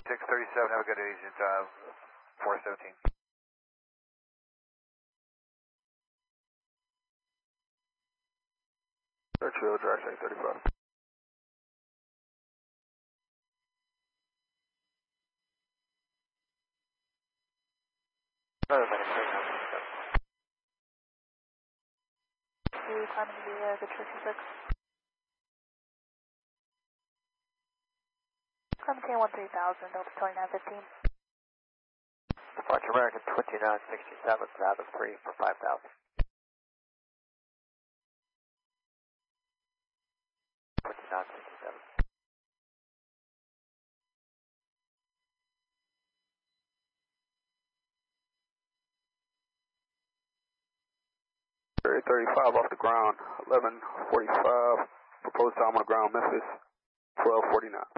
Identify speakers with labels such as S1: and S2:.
S1: 3637, have a good agent, 417.
S2: Churchill, Dry Site 35.
S3: You climbing the Churchill 6. Climb KN 3000, Delta 2915.
S4: Departure American 2967, South of 3 for 5000. 2967.
S2: Area 35 off the ground, 11:45. Proposed time on the ground, Memphis, 12:49.